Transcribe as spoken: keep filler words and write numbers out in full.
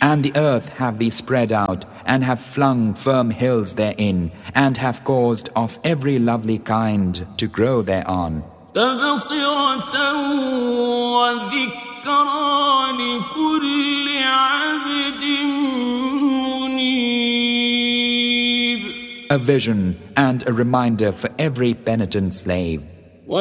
And the earth have we spread out, and have flung firm hills therein, and have caused of every lovely kind to grow thereon. تبصرة وذكرى لكل عبد منيب. A vision and a reminder for every penitent slave.